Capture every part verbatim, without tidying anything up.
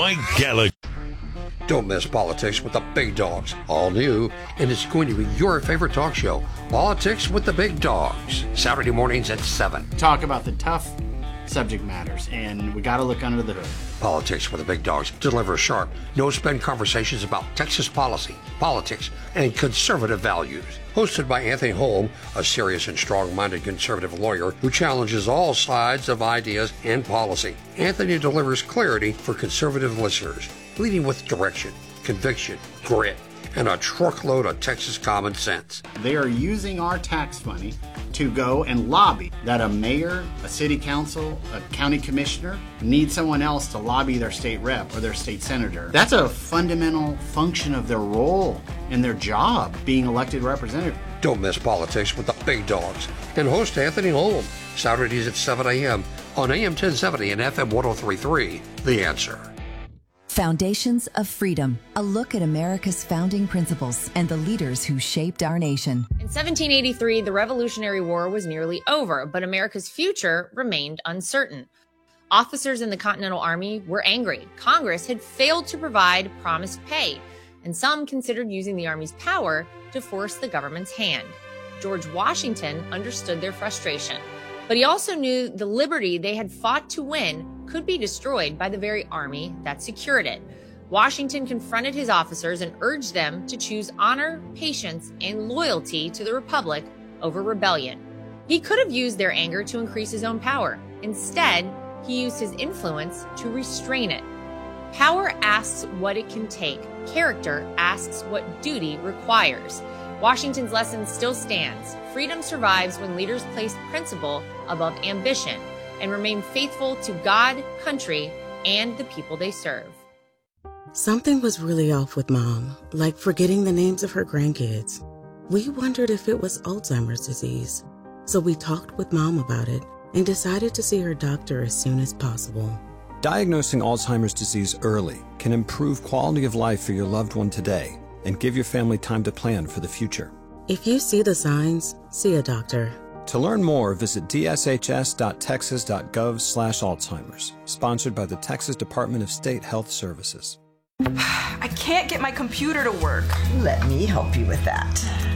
Mike Gallagher. Don't miss Politics with the Big Dogs. All new, and it's going to be your favorite talk show, Politics with the Big Dogs. Saturday mornings at seven. Talk about the tough subject matters, and we got to look under the hood. Politics with the Big Dogs deliver sharp, no-spin conversations about Texas policy, politics, and conservative values. Hosted by Anthony Holm, a serious and strong-minded conservative lawyer who challenges all sides of ideas and policy. Anthony delivers clarity for conservative listeners, leading with direction, conviction, grit, and a truckload of Texas common sense. They are using our tax money to go and lobby that a mayor, a city council, a county commissioner need someone else to lobby their state rep or their state senator. That's a fundamental function of their role and their job, being elected representative. Don't miss Politics with the Big Dogs and host Anthony Holm, Saturdays at seven a.m. on A M ten seventy and F M one oh three point three. The Answer. Foundations of Freedom, a look at America's founding principles and the leaders who shaped our nation. In seventeen eighty-three, the Revolutionary War was nearly over, but America's future remained uncertain. Officers in the Continental Army were angry. Congress had failed to provide promised pay, and some considered using the Army's power to force the government's hand. George Washington understood their frustration, but he also knew the liberty they had fought to win could be destroyed by the very army that secured it. Washington confronted his officers and urged them to choose honor, patience, and loyalty to the Republic over rebellion. He could have used their anger to increase his own power. Instead, he used his influence to restrain it. Power asks what it can take. Character asks what duty requires. Washington's lesson still stands. Freedom survives when leaders place principle above ambition and remain faithful to God, country, and the people they serve. Something was really off with Mom, like forgetting the names of her grandkids. We wondered if it was Alzheimer's disease. So we talked with Mom about it and decided to see her doctor as soon as possible. Diagnosing Alzheimer's disease early can improve quality of life for your loved one today and give your family time to plan for the future. If you see the signs, see a doctor. To learn more, visit d s h s dot texas dot gov slash Alzheimer's, sponsored by the Texas Department of State Health Services. I can't get my computer to work. Let me help you with that.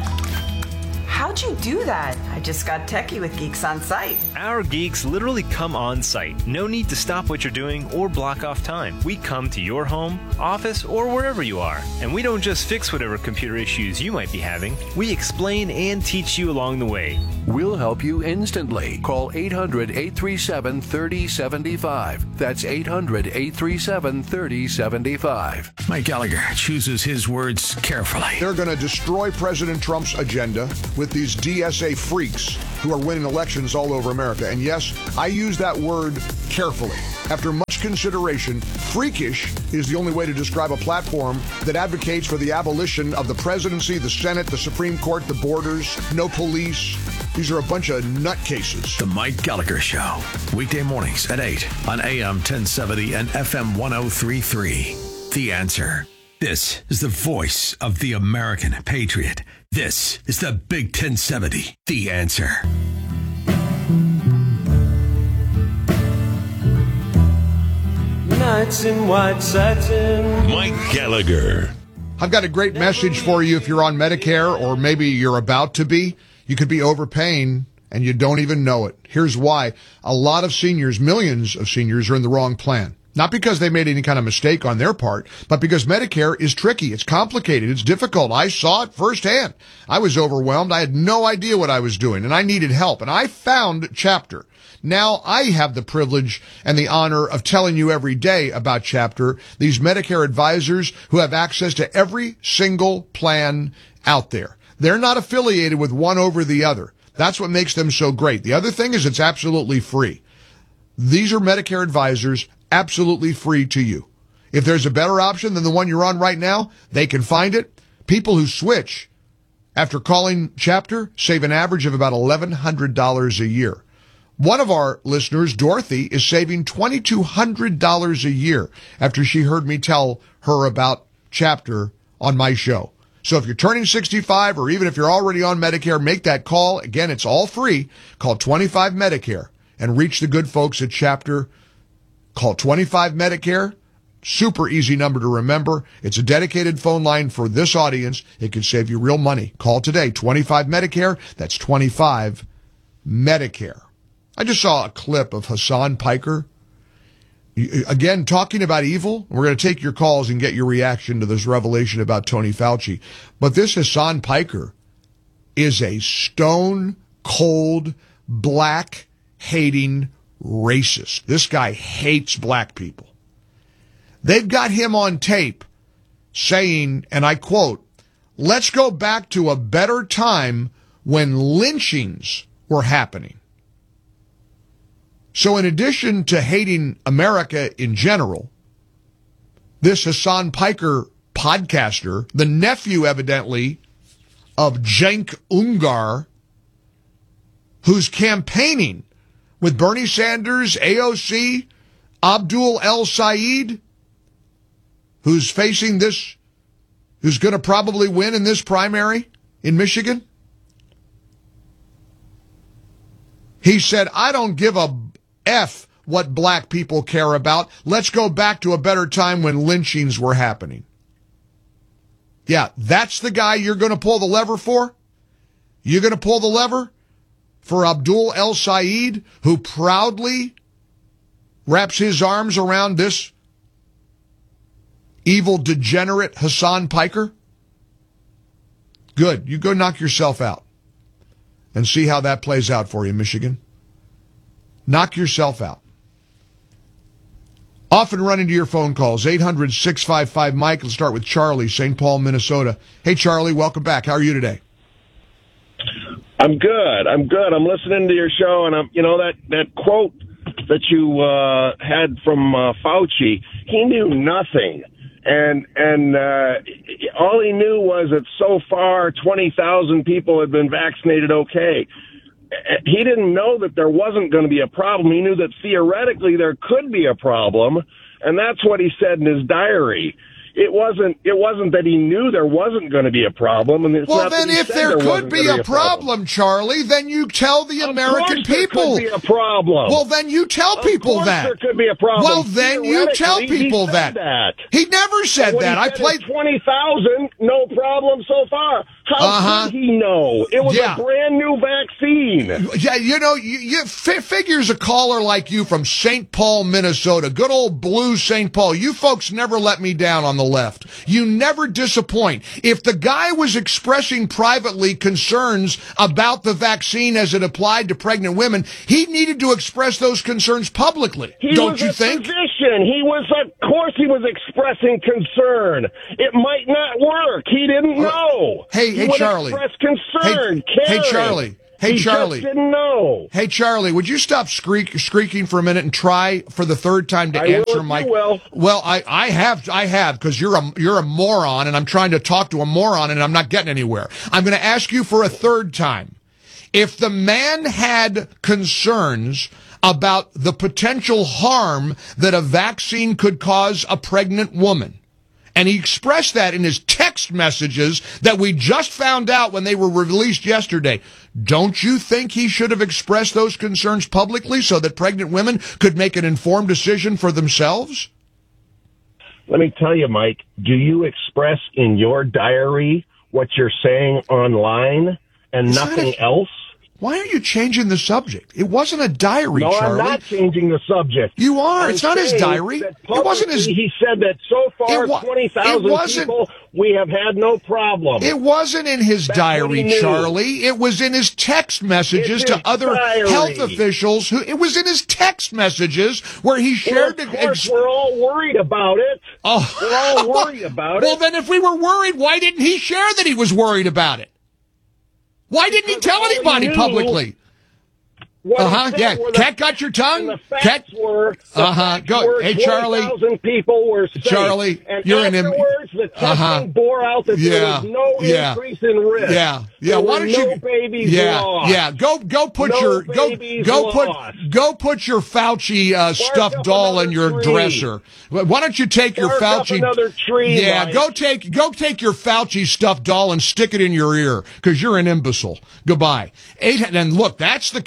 How'd you do that? I just got techie with Geeks on Site. Our geeks literally come on site. No need to stop what you're doing or block off time. We come to your home, office, or wherever you are. And we don't just fix whatever computer issues you might be having. We explain and teach you along the way. We'll help you instantly. Call eight hundred, eight three seven, three oh seven five. That's eight hundred, eight three seven, three oh seven five. Mike Gallagher chooses his words carefully. They're going to destroy President Trump's agenda with these D S A freaks who are winning elections all over America. And yes, I use that word carefully. After much consideration, freakish is the only way to describe a platform that advocates for the abolition of the presidency, the Senate, the Supreme Court, the borders, no police. These are a bunch of nutcases. The Mike Gallagher Show, weekday mornings at eight on A M ten seventy and F M one oh three point three. The Answer. This is the voice of the American patriot. This is the Big ten seventy. The Answer. Nights in white satin. Mike Gallagher. I've got a great message for you if you're on Medicare, or maybe you're about to be. You could be overpaying and you don't even know it. Here's why. A lot of seniors, millions of seniors, are in the wrong plan. Not because they made any kind of mistake on their part, but because Medicare is tricky. It's complicated. It's difficult. I saw it firsthand. I was overwhelmed. I had no idea what I was doing, and I needed help. And I found Chapter. Now I have the privilege and the honor of telling you every day about Chapter, these Medicare advisors who have access to every single plan out there. They're not affiliated with one over the other. That's what makes them so great. The other thing is it's absolutely free. These are Medicare advisors, absolutely free to you. If there's a better option than the one you're on right now, they can find it. People who switch after calling Chapter save an average of about eleven hundred dollars a year. One of our listeners, Dorothy, is saving two thousand two hundred dollars a year after she heard me tell her about Chapter on my show. So if you're turning sixty-five, or even if you're already on Medicare, make that call. Again, it's all free. Call twenty-five Medicare and reach the good folks at Chapter. Call twenty-five Medicare Super easy number to remember. It's a dedicated phone line for this audience. It can save you real money. Call today. twenty-five Medicare. That's twenty-five Medicare. I just saw a clip of Hassan Piker. Again, talking about evil. We're going to take your calls and get your reaction to this revelation about Tony Fauci. But this Hassan Piker is a stone cold, black hating racist. This guy hates black people. They've got him on tape saying, and I quote, "Let's go back to a better time when lynchings were happening." So in addition to hating America in general, this Hassan Piker podcaster, the nephew evidently of Cenk Uygur, who's campaigning with Bernie Sanders, A O C, Abdul El Sayed, who's facing this, who's going to probably win in this primary in Michigan. He said, "I don't give a F what black people care about. Let's go back to a better time when lynchings were happening." Yeah, that's the guy you're going to pull the lever for? You're going to pull the lever for Abdul El Sayed, who proudly wraps his arms around this evil, degenerate Hassan Piker? Good. You go knock yourself out and see how that plays out for you, Michigan. Knock yourself out. Often run into your phone calls. eight hundred, six five five, Mike. Let's start with Charlie, Saint Paul, Minnesota. Hey, Charlie, welcome back. How are you today? I'm good. I'm good. I'm listening to your show, and I'm, you know, that, that quote that you uh, had from uh, Fauci, he knew nothing. And and uh, all he knew was that so far twenty thousand people had been vaccinated okay. He didn't know that there wasn't going to be a problem. He knew that theoretically there could be a problem, and that's what he said in his diary. It wasn't It wasn't that he knew there wasn't going to be a problem. And it's well, not then that he if said there, there could be a, be a problem, problem, Charlie, then you tell the of American course there people. Could be a problem. Well, then you tell of people course that. There could be a problem. Well, then you tell people he that. that. He never said what that. He I said played twenty thousand, no problem so far. How uh-huh. did he know? It was yeah. a brand new vaccine. Yeah, you know, you, you f- figures a caller like you from Saint Paul, Minnesota, good old blue Saint Paul. You folks never let me down on the left. You never disappoint. If the guy was expressing privately concerns about the vaccine as it applied to pregnant women, he needed to express those concerns publicly. He Don't was you a think? Physician. He was, of course, he was expressing concern. It might not work. He didn't know. Hey, he hey, would Charlie. Express concern. Hey, caring. hey, Charlie. Hey, he Charlie. Just didn't know. Hey, Charlie, would you stop squeak, squeaking for a minute and try for the third time to I answer will, my? You will. Well, I, I have, I have, because you're a, you're a moron, and I'm trying to talk to a moron, and I'm not getting anywhere. I'm going to ask you for a third time. If the man had concerns about the potential harm that a vaccine could cause a pregnant woman, and he expressed that in his text messages that we just found out when they were released yesterday, don't you think he should have expressed those concerns publicly so that pregnant women could make an informed decision for themselves? Let me tell you, Mike, do you express in your diary what you're saying online and Is nothing a, else? Why are you changing the subject? It wasn't a diary, no, Charlie. I'm not changing the subject. You are. I'm It's not his diary. It wasn't his. He said that so far, wa- twenty thousand people, we have had no problem. It wasn't in his That's what he diary, knew. Charlie. It was in his text messages It's to his other diary. health officials. Who it was in his text messages where he shared. Well, of the course, we're all worried about it. Oh, we're all worried about well, it. then, if we were worried, why didn't he share that he was worried about it? Why didn't he tell anybody publicly? Uh huh. Yeah. Cat got your tongue. The facts Cat. were. Uh huh. Go. Hey, Charlie. twenty thousand people were safe. Charlie, and you're an. Im- afterwards, the testing uh-huh. bore out that yeah. there was no yeah. increase in risk. Yeah. Yeah. There Why were don't no you? babies yeah. lost. Yeah. Go. Go. Put no your. Go. babies Go. lost. Put. Go. Put your Fauci uh, stuffed up doll in your tree. dresser. Why don't you take Bark your Fauci? Up another tree. Yeah. Mike. Go take. Go take your Fauci stuffed doll and stick it in your ear because you're an imbecile. Goodbye. Eight. And look, that's the kind of a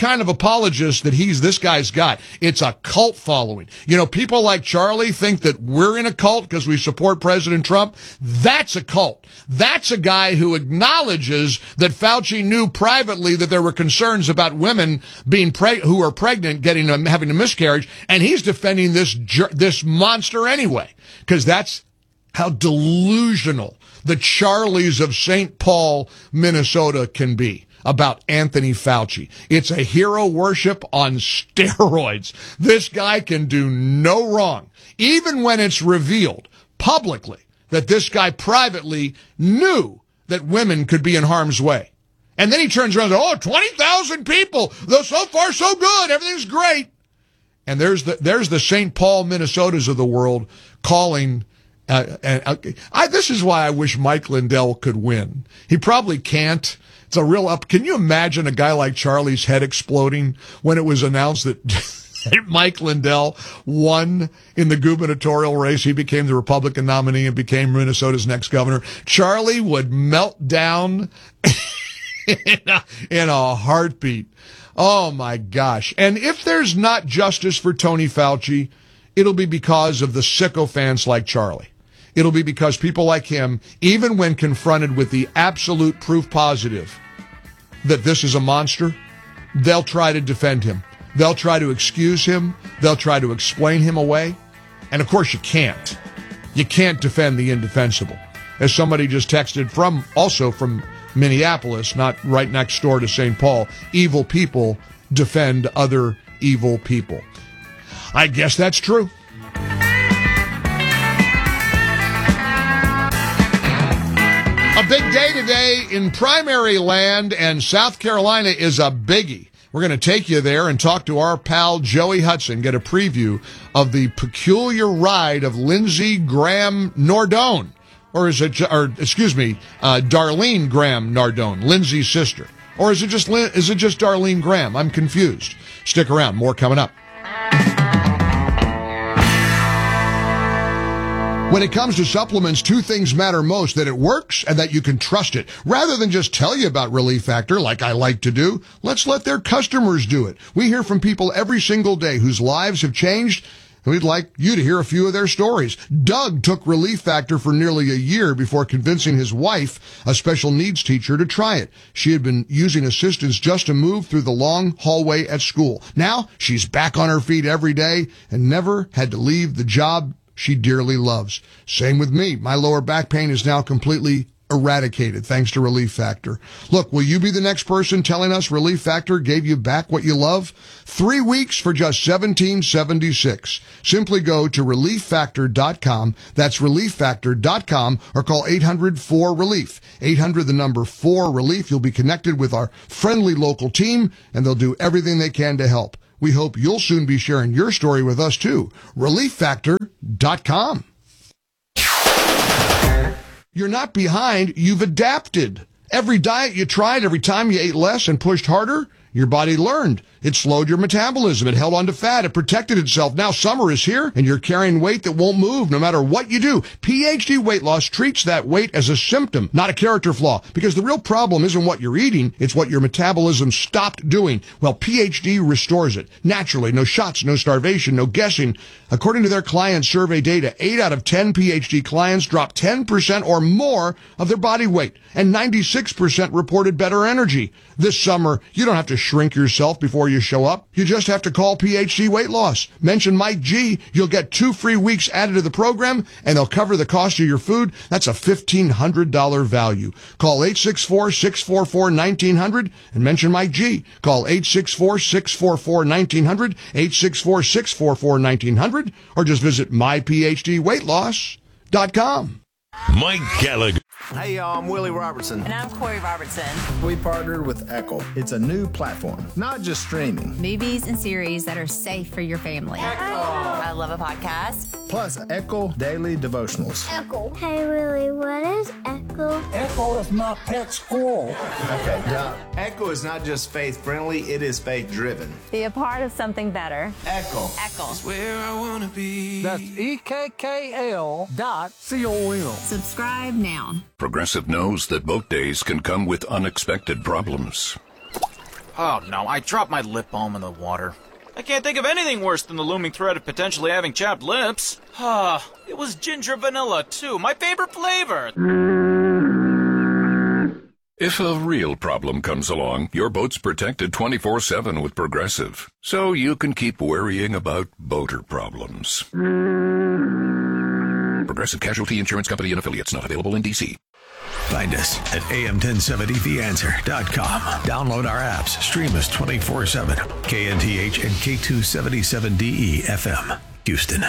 apologists that he's this guy's got. It's a cult following. You know, people like Charlie think that we're in a cult because we support President Trump. That's a cult. That's a guy who acknowledges that Fauci knew privately that there were concerns about women being preg- who are pregnant getting a, having a miscarriage, and he's defending this jer- this monster anyway, because that's how delusional the Charlies of Saint Paul, Minnesota can be about Anthony Fauci. It's a hero worship on steroids. This guy can do no wrong, even when it's revealed publicly that this guy privately knew that women could be in harm's way. And then he turns around and says, oh, twenty thousand people. Though so far, so good. Everything's great. And there's the, there's the Saint Paul, Minnesotas of the world calling. Uh, and uh, I, this is why I wish Mike Lindell could win. He probably can't. It's a real up. Can you imagine a guy like Charlie's head exploding when it was announced that Mike Lindell won in the gubernatorial race? He became the Republican nominee and became Minnesota's next governor. Charlie would melt down in a, in a heartbeat. Oh, my gosh. And if there's not justice for Tony Fauci, it'll be because of the sycophants like Charlie. It'll be because people like him, even when confronted with the absolute proof positive that this is a monster, they'll try to defend him. They'll try to excuse him. They'll try to explain him away. And, of course, you can't. You can't defend the indefensible. As somebody just texted from, also from Minneapolis, not right next door to Saint Paul, evil people defend other evil people. I guess that's true. A big day today in primary land, and South Carolina is a biggie. We're going to take you there and talk to our pal Joey Hudson, get a preview of the peculiar ride of Lindsey Graham Nardone. Or is it, or excuse me, uh, Darlene Graham Nardone, Lindsey's sister. Or is it just, is it just Darlene Graham? I'm confused. Stick around. More coming up. When it comes to supplements, two things matter most: that it works and that you can trust it. Rather than just tell you about Relief Factor, like I like to do, let's let their customers do it. We hear from people every single day whose lives have changed, and we'd like you to hear a few of their stories. Doug took Relief Factor for nearly a year before convincing his wife, a special needs teacher, to try it. She had been using assistance just to move through the long hallway at school. Now she's back on her feet every day and never had to leave the job she dearly loves. Same with me. My lower back pain is now completely eradicated thanks to Relief Factor. Look, will you be the next person telling us Relief Factor gave you back what you love? Three weeks for just seventeen seventy-six. Simply go to relief factor dot com. That's relief factor dot com, or call eight hundred four relief. eight hundred, the number four relief. You'll be connected with our friendly local team, and they'll do everything they can to help. We hope you'll soon be sharing your story with us, too. relief factor dot com. You're not behind. You've adapted. Every diet you tried, every time you ate less and pushed harder, your body learned. It slowed your metabolism. It held on to fat. It protected itself. Now summer is here, and you're carrying weight that won't move no matter what you do. P H D Weight Loss treats that weight as a symptom, not a character flaw, because the real problem isn't what you're eating. It's what your metabolism stopped doing. Well, P H D restores it. Naturally, no shots, no starvation, no guessing. According to their client survey data, eight out of ten P H D clients dropped ten percent or more of their body weight, and ninety-six percent reported better energy. This summer, you don't have to shrink yourself before you show up. You just have to call P H D Weight Loss. Mention Mike G. You'll get two free weeks added to the program, and they'll cover the cost of your food. That's a fifteen hundred dollars value. Call eight six four, six four four, one nine zero zero and mention Mike G. Call eight six four, six four four, one nine zero zero, eight six four, six four four, one nine zero zero, or just visit my p h d weight loss dot com. Mike Gallagher. Hey, y'all, I'm Willie Robertson. And I'm Corey Robertson. We partnered with Echo. It's a new platform, not just streaming. Movies and series that are safe for your family. Echo. I love a podcast. Plus, Echo Daily Devotionals. Echo. Hey, Willie, what is Echo? Echo is my pet squirrel. Okay, Doc. Echo is not just faith-friendly, it is faith-driven. Be a part of something better. Echo. Echo. That's where I want to be. That's E K K L dot C O M. Subscribe now. Progressive knows that boat days can come with unexpected problems. Oh no, I dropped my lip balm in the water. I can't think of anything worse than the looming threat of potentially having chapped lips. Ah, it was ginger vanilla, too. My favorite flavor. If a real problem comes along, your boat's protected twenty-four seven with Progressive. So you can keep worrying about boater problems. Progressive Casualty Insurance Company and Affiliates, not available in D C. Find us at A M ten seventy the answer dot com. Download our apps. Stream us twenty-four seven. K N T H and K two seventy-seven D E F M, Houston.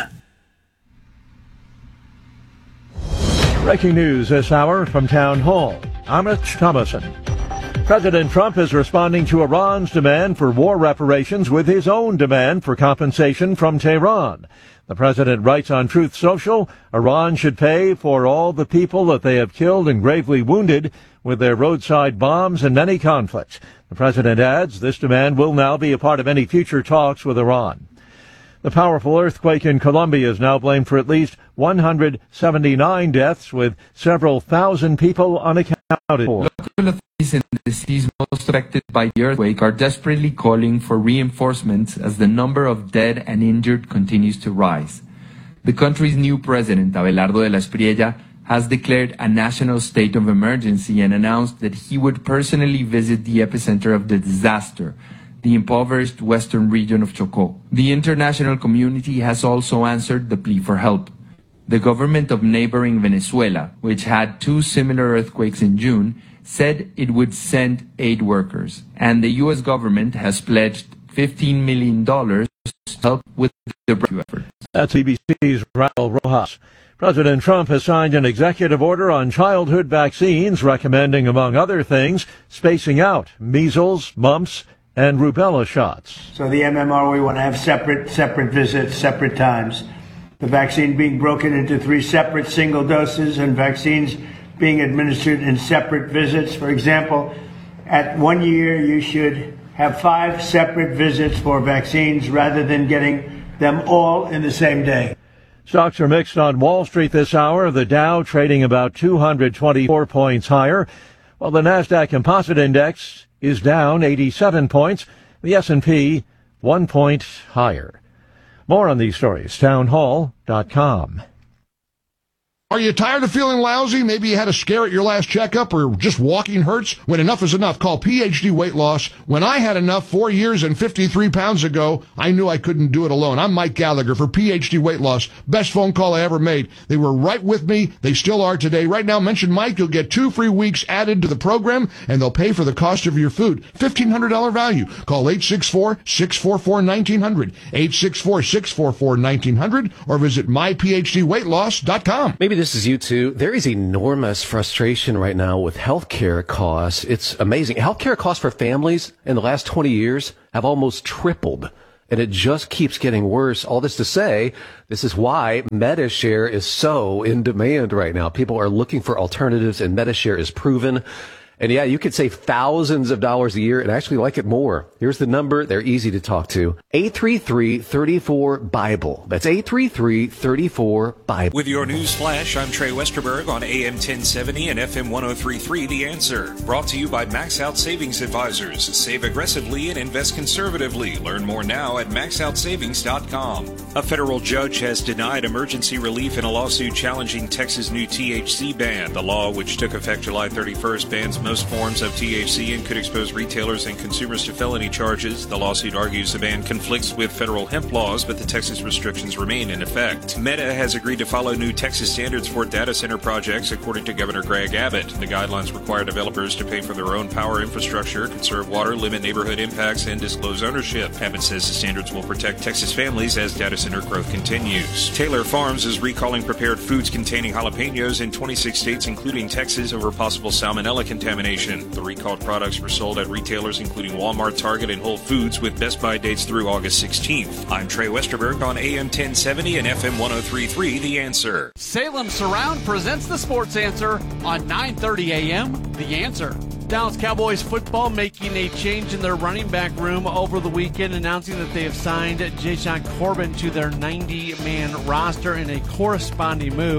Breaking news this hour from Town Hall. I'm Rich Thomason. President Trump is responding to Iran's demand for war reparations with his own demand for compensation from Tehran. The president writes on Truth Social, Iran should pay for all the people that they have killed and gravely wounded with their roadside bombs and many conflicts. The president adds this demand will now be a part of any future talks with Iran. The powerful earthquake in Colombia is now blamed for at least one hundred seventy-nine deaths, with several thousand people unaccounted for. Local authorities in the cities most affected by the earthquake are desperately calling for reinforcements as the number of dead and injured continues to rise. The country's new president, Abelardo de la Espriella, has declared a national state of emergency and announced that he would personally visit the epicenter of the disaster, the impoverished western region of Chocó. The international community has also answered the plea for help. The government of neighboring Venezuela, which had two similar earthquakes in June, said it would send aid workers, and the U S government has pledged fifteen million dollars to help with the rescue effort. That's B B C's Raul Rojas. President Trump has signed an executive order on childhood vaccines recommending, among other things, spacing out measles, mumps, and rubella shots. So the M M R, we want to have separate, separate visits, separate times. The vaccine being broken into three separate single doses and vaccines being administered in separate visits. For example, at one year, you should have five separate visits for vaccines rather than getting them all in the same day. Stocks are mixed on Wall Street this hour. The Dow trading about two hundred twenty-four points higher, while the NASDAQ Composite Index is down eighty-seven points. The S and P one point higher. More on these stories, town hall dot com. Are you tired of feeling lousy? Maybe you had a scare at your last checkup, or just walking hurts? When enough is enough, call P H D Weight Loss. When I had enough four years and fifty-three pounds ago, I knew I couldn't do it alone. I'm Mike Gallagher for P H D Weight Loss. Best phone call I ever made. They were right with me. They still are today. Right now, mention Mike. You'll get two free weeks added to the program, and they'll pay for the cost of your food. fifteen hundred dollars value. Call eight six four, six four four, one nine zero zero, eight six four, six four four, one nine zero zero, or visit my p h d weight loss dot com. Maybe this is you too. There is enormous frustration right now with healthcare costs. It's amazing. Healthcare costs for families in the last twenty years have almost tripled, and it just keeps getting worse. All this to say, this is why Medi-Share is so in demand right now. People are looking for alternatives, and Medi-Share is proven. And yeah, you could save thousands of dollars a year and actually like it more. Here's the number. They're easy to talk to. eight three three, three four, Bible. That's eight three three, three four, Bible. With your news flash, I'm Trey Westerberg on A M ten seventy and F M ten thirty-three, The Answer. Brought to you by Max Out Savings Advisors. Save aggressively and invest conservatively. Learn more now at max out savings dot com. A federal judge has denied emergency relief in a lawsuit challenging Texas' new T H C ban. The law, which took effect July thirty-first, bans most forms of T H C and could expose retailers and consumers to felony charges. The lawsuit argues the ban conflicts with federal hemp laws, but the Texas restrictions remain in effect. Meta has agreed to follow new Texas standards for data center projects, according to Governor Greg Abbott. The guidelines require developers to pay for their own power infrastructure, conserve water, limit neighborhood impacts, and disclose ownership. Abbott says the standards will protect Texas families as data center growth continues. Taylor Farms is recalling prepared foods containing jalapenos in twenty-six states, including Texas, over possible salmonella contamination. The recalled products were sold at retailers including Walmart, Target, and Whole Foods, with Best Buy dates through August sixteenth. I'm Trey Westerberg on A M ten seventy and F M ten thirty-three, The Answer. Salem Surround presents the Sports Answer on nine thirty a m The Answer. Dallas Cowboys football making a change in their running back room over the weekend, announcing that they have signed Jashaun Corbin to their ninety-man roster in a corresponding move.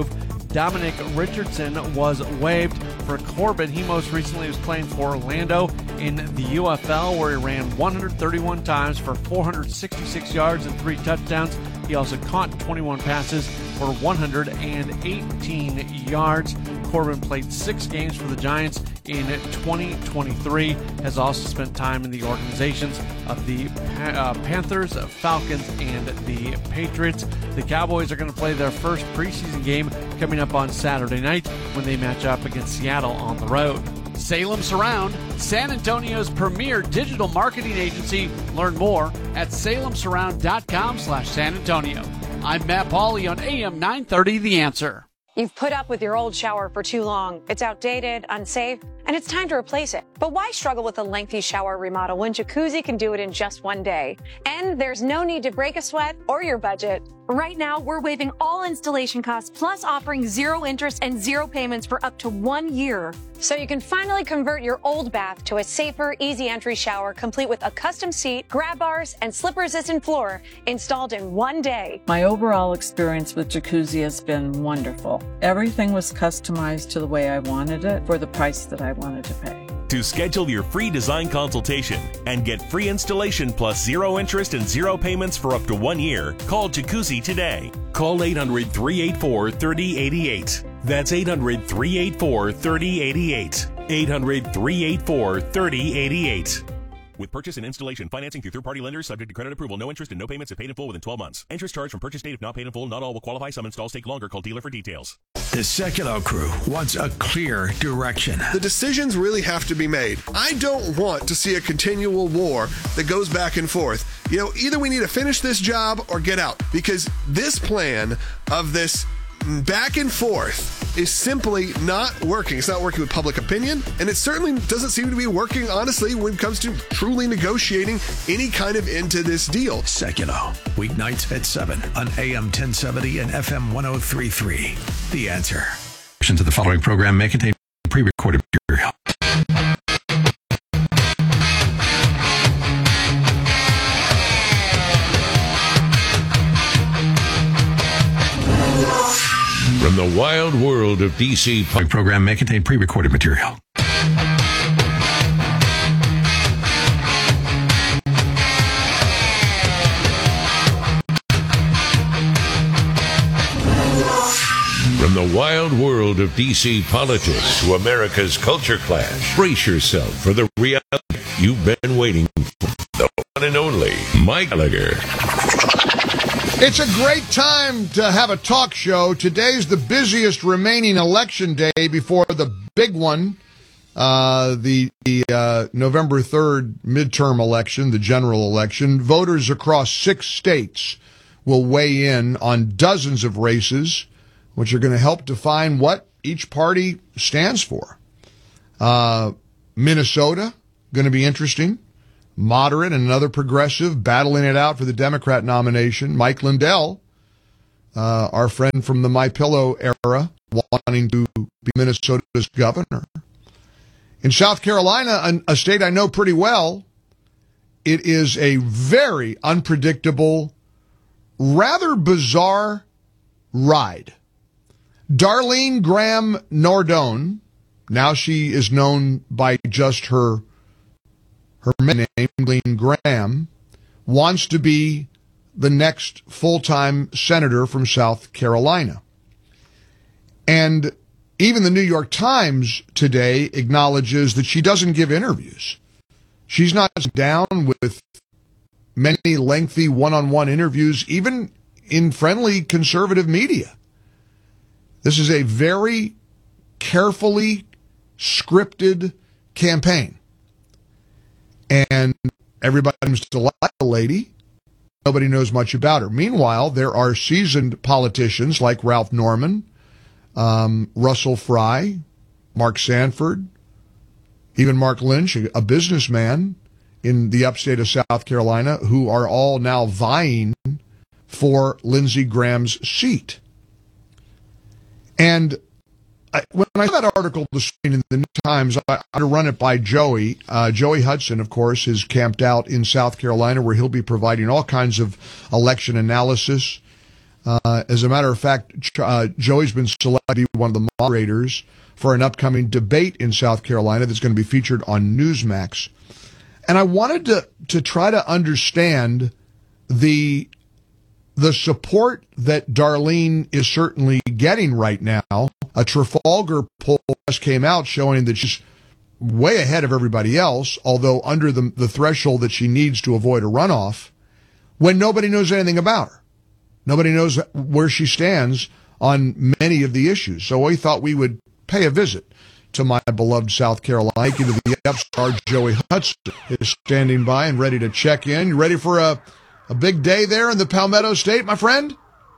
Dominic Richardson was waived. For Corbin, he most recently was playing for Orlando in the U F L, where he ran one hundred thirty-one times for four hundred sixty-six yards and three touchdowns. He also caught twenty-one passes for one hundred eighteen yards. Corbin played six games for the Giants in twenty twenty-three, has also spent time in the organizations of the uh, Panthers, Falcons, and the Patriots. The Cowboys are going to play their first preseason game coming up on Saturday night when they match up against Seattle on the road. Salem Surround, San Antonio's premier digital marketing agency. Learn more at salem surround dot com slash San Antonio. I'm Matt Pauley on A M nine thirty, The Answer. You've put up with your old shower for too long. It's outdated, unsafe, and it's time to replace it. But why struggle with a lengthy shower remodel when Jacuzzi can do it in just one day? And there's no need to break a sweat or your budget. Right now, we're waiving all installation costs, plus offering zero interest and zero payments for up to one year. So you can finally convert your old bath to a safer, easy entry shower, complete with a custom seat, grab bars, and slip-resistant floor installed in one day. My overall experience with Jacuzzi has been wonderful. Everything was customized to the way I wanted it for the price that I wanted to pay. To schedule your free design consultation and get free installation plus zero interest and zero payments for up to one year, call Jacuzzi today. Call eight hundred, three eight four, three oh eight eight. That's eight hundred, three eight four, three oh eight eight. eight hundred, three eight four, three oh eight eight. With purchase and installation financing through third-party lenders subject to credit approval, no interest and no payments if paid in full within twelve months. Interest charged from purchase date if not paid in full. Not all will qualify. Some installs take longer. Call dealer for details. The Seculo crew wants a clear direction. The decisions really have to be made. I don't want to see a continual war that goes back and forth. You know, either we need to finish this job or get out, because this plan of this back and forth is simply not working. It's not working with public opinion, and it certainly doesn't seem to be working, honestly, when it comes to truly negotiating any kind of end to this deal. Seculo, weeknights at seven on A M ten seventy and F M ten thirty-three. The Answer. To the following program may contain pre-recorded material. From the wild world of D C, the program may contain pre-recorded material. From the wild world of D C politics to America's culture clash, brace yourself for the reality you've been waiting for. The one and only Mike Gallagher. It's a great time to have a talk show. Today's the busiest remaining election day before the big one, uh, the, the uh, November third midterm election, the general election. Voters across six states will weigh in on dozens of races, which are going to help define what each party stands for. Uh, Minnesota, going to be interesting. Moderate and another progressive battling it out for the Democrat nomination. Mike Lindell, uh, our friend from the MyPillow era, wanting to be Minnesota's governor. In South Carolina, a state I know pretty well, it is a very unpredictable, rather bizarre ride. Darlene Graham Nardone, now she is known by just her her name, Darlene Graham, wants to be the next full-time senator from South Carolina. And even the New York Times today acknowledges that she doesn't give interviews. She's not down with many lengthy one-on-one interviews, even in friendly conservative media. This is a very carefully scripted campaign. And everybody seems to like the lady. Nobody knows much about her. Meanwhile, there are seasoned politicians like Ralph Norman, um, Russell Fry, Mark Sanford, even Mark Lynch, a businessman in the upstate of South Carolina, who are all now vying for Lindsey Graham's seat. And I, when I saw that article this morning in the New Times, I, I had to run it by Joey. Uh, Joey Hudson, of course, is camped out in South Carolina, where he'll be providing all kinds of election analysis. Uh, as a matter of fact, uh, Joey's been selected to be one of the moderators for an upcoming debate in South Carolina that's going to be featured on Newsmax. And I wanted to, to try to understand the the support that Darlene is certainly getting right now. A Trafalgar poll just came out showing that she's way ahead of everybody else, although under the, the threshold that she needs to avoid a runoff, when nobody knows anything about her. Nobody knows where she stands on many of the issues. So we thought we would pay a visit to my beloved South Carolina. To the upstart, Joey Hudson is standing by and ready to check in. You ready for a, a big day there in the Palmetto State, my friend?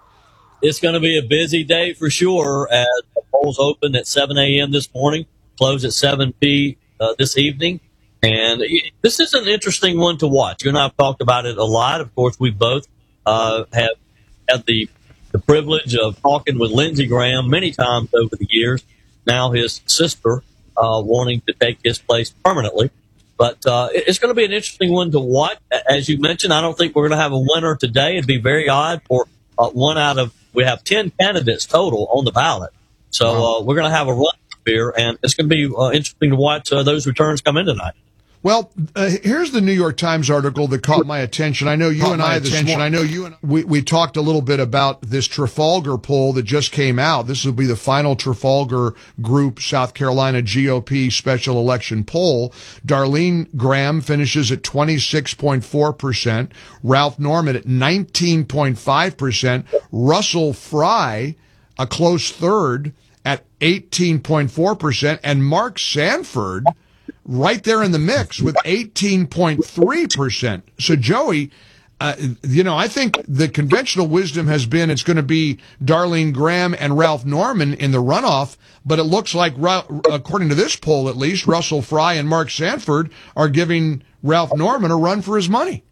It's going to be a busy day for sure as the polls open at seven a.m. this morning, close at seven p.m. Uh, this evening. And this is an interesting one to watch. You and I have talked about it a lot. Of course, we both uh, have had the, the privilege of talking with Lindsey Graham many times over the years. Now his sister uh, wanting to take his place permanently. But uh, it's going to be an interesting one to watch. As you mentioned, I don't think we're going to have a winner today. It'd be very odd for uh, one out of, we have ten candidates total on the ballot. So uh, we're going to have a run here, and it's going to be uh, interesting to watch uh, those returns come in tonight. Well, uh, here's the New York Times article that caught my attention. I know you caught and I this morning, I know you and we, we talked a little bit about this Trafalgar poll that just came out. This will be the final Trafalgar Group South Carolina G O P special election poll. Darlene Graham finishes at twenty-six point four percent. Ralph Norman at nineteen point five percent. Russell Fry, a close third, at eighteen point four percent. And Mark Sanford, right there in the mix with eighteen point three percent. So, Joey, uh, you know, I think the conventional wisdom has been it's going to be Darlene Graham and Ralph Norman in the runoff, but it looks like, according to this poll at least, Russell Fry and Mark Sanford are giving Ralph Norman a run for his money.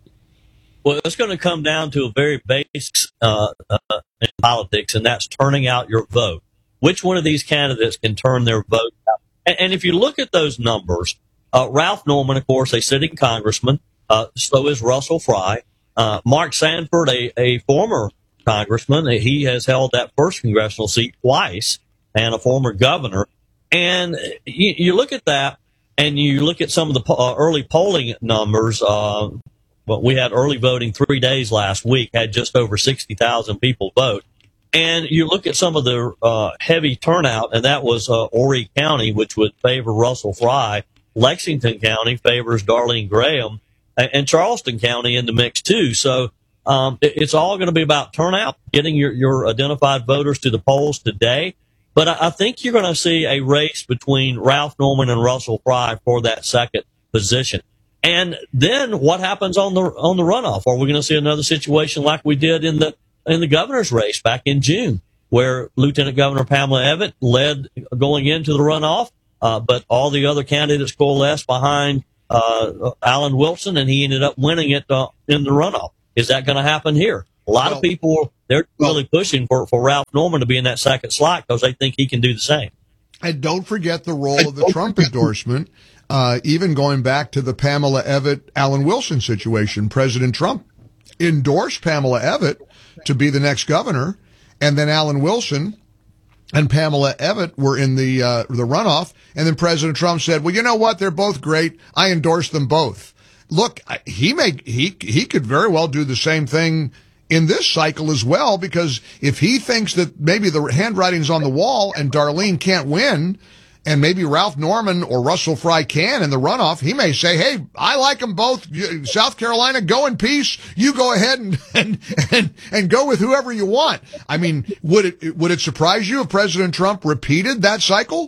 Well, it's going to come down to a very basic uh, uh, in politics, and that's turning out your vote. Which one of these candidates can turn their vote out? And if you look at those numbers, uh, Ralph Norman, of course, a sitting congressman, uh, so is Russell Fry. Uh, Mark Sanford, a, a former congressman, he has held that first congressional seat twice, and a former governor. And you, you look at that, and you look at some of the po- uh, early polling numbers. Uh, well, we had early voting three days last week, had just over sixty thousand people vote. And you look at some of the uh, heavy turnout, and that was uh, Horry County, which would favor Russell Fry. Lexington County favors Darlene Graham, and, and Charleston County in the mix, too. So um, it, it's all going to be about turnout, getting your, your identified voters to the polls today. But I, I think you're going to see a race between Ralph Norman and Russell Fry for that second position. And then what happens on the on the runoff? Are we going to see another situation like we did in the in the governor's race back in June, where Lieutenant Governor Pamela Evatt led going into the runoff, uh, but all the other candidates coalesced behind uh, Alan Wilson, and he ended up winning it uh, in the runoff. Is that going to happen here? A lot well, of people, they're well, really pushing for, for Ralph Norman to be in that second slot because they think he can do the same. And don't forget the role of the Trump endorsement, uh, even going back to the Pamela Evatt-Alan Wilson situation. President Trump endorsed Pamela Evatt to be the next governor, and then Alan Wilson and Pamela Evatt were in the uh, the runoff, and then President Trump said, well, you know what, they're both great, I endorse them both. Look, he may he he could very well do the same thing in this cycle as well, because if he thinks that maybe the handwriting's on the wall and Darlene can't win, and maybe Ralph Norman or Russell Fry can in the runoff, he may say, hey, I like them both. South Carolina, go in peace. You go ahead and, and, and, and go with whoever you want. I mean, would it, would it surprise you if President Trump repeated that cycle?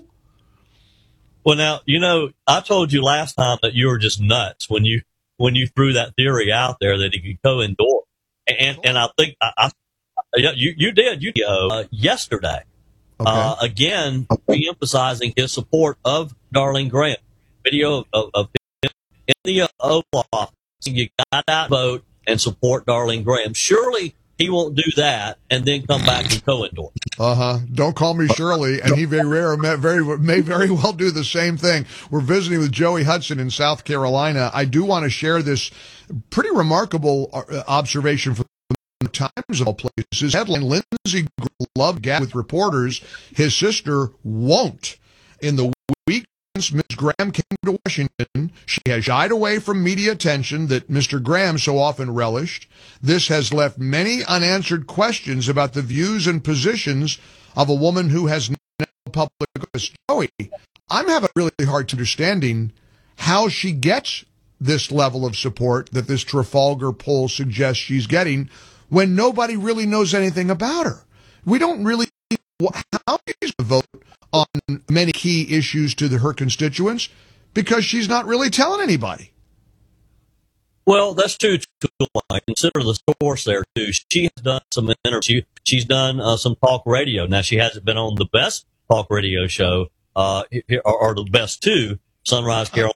Well, now, you know, I told you last time that you were just nuts when you, when you threw that theory out there that he could co-endorse. And, and I think I, I you, you did, you did, uh, yesterday. Okay. Uh, again, re-emphasizing his support of Darlene Graham. Video of, of, of him in the Oval Office. You got to vote and support Darlene Graham. Surely he won't do that and then come back and co-endorse. Uh-huh. Don't call me Shirley. And he very rare may very, may very well do the same thing. We're visiting with Joey Hudson in South Carolina. I do want to share this pretty remarkable observation from Times of all places. Headline, Lindsey Graham gap with reporters. His sister won't. In the week since Miz Graham came to Washington, she has shied away from media attention that Mister Graham so often relished. This has left many unanswered questions about the views and positions of a woman who has no public office. Joey, I'm having a really hard time understanding how she gets this level of support that this Trafalgar poll suggests she's getting when nobody really knows anything about her. We don't really know how she's going to vote on many key issues to the, her constituents because she's not really telling anybody. Well, that's true. too. I consider the source there, too. She has done some interviews. She's done uh, some talk radio. Now, she hasn't been on the best talk radio show, uh, or, or the best two, Sunrise Carolina.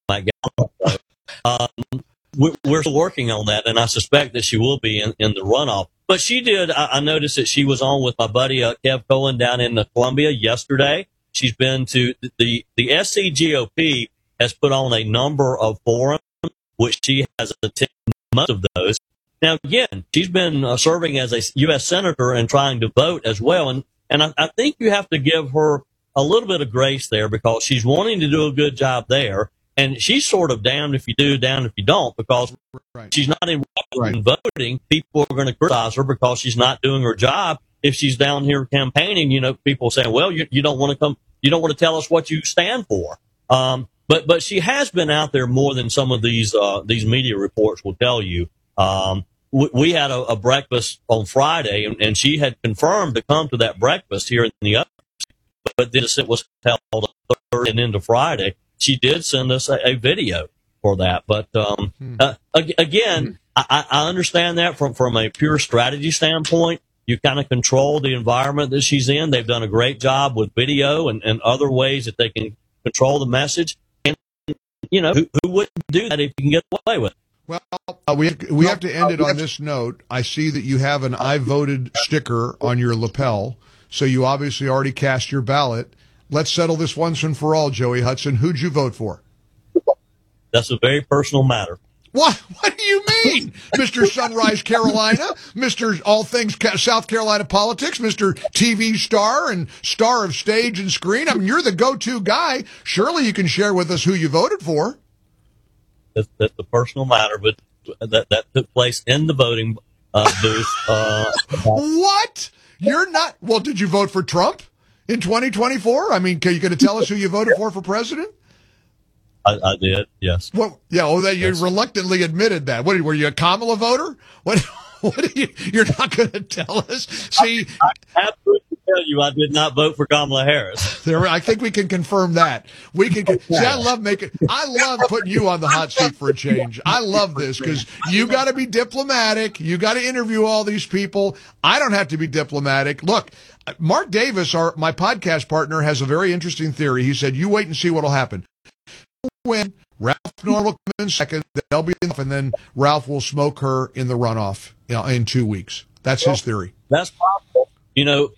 Um, we're still working on that, and I suspect that she will be in, in the runoff. But she did. I, I noticed that she was on with my buddy uh, Kev Cohen down in uh, Columbia yesterday. She's been to the, the the S C G O P has put on a number of forums, which she has attended most of those. Now, again, she's been uh, serving as a U S senator and trying to vote as well, and and I, I think you have to give her a little bit of grace there because she's wanting to do a good job there. And she's sort of damned if you do, damned if you don't, because right. she's not in right. voting. People are going to criticize her because she's not doing her job. If she's down here campaigning, you know, people saying, well, you, you don't want to come, you don't want to tell us what you stand for. Um, but, but she has been out there more than some of these, uh, these media reports will tell you. Um, we, we had a, a breakfast on Friday and, and she had confirmed to come to that breakfast here in the upper, but this, it was held Thursday and into Friday. She did send us a, a video for that. But um, hmm. uh, again, hmm. I, I understand that from, from a pure strategy standpoint. You kind of control the environment that she's in. They've done a great job with video and, and other ways that they can control the message. And, you know, who, who wouldn't do that if you can get away with it? Well, uh, we have, we have to end it on this note. I see that you have an I voted sticker on your lapel, so you obviously already cast your ballot. Let's settle this once and for all, Joey Hudson. Who'd you vote for? That's a very personal matter. What? What do you mean? Mister Sunrise Carolina, Mister All Things South Carolina Politics, Mister T V star and star of stage and screen. I mean, you're the go-to guy. Surely you can share with us who you voted for. That's, that's a personal matter, but that, that took place in the voting uh, booth. Uh, what? You're not? Well, did you vote for Trump in twenty twenty-four? I mean, are you going to tell us who you voted for for president? I, I did, yes. Well, yeah, well, that you yes. reluctantly admitted that. What were you, a Kamala voter? What? What are you? You're not going to tell us? See, I, I absolutely tell you, I did not vote for Kamala Harris. There, I think we can confirm that. We can. See, I love making. I love putting you on the hot seat for a change. I love this because you got to be diplomatic. You got to interview all these people. I don't have to be diplomatic. Look, Mark Davis, our my podcast partner, has a very interesting theory. He said, "You wait and see what'll happen." When Ralph Norman will come in second, they'll be enough, and then Ralph will smoke her in the runoff, you know, in two weeks. That's well, his theory. That's possible. You know,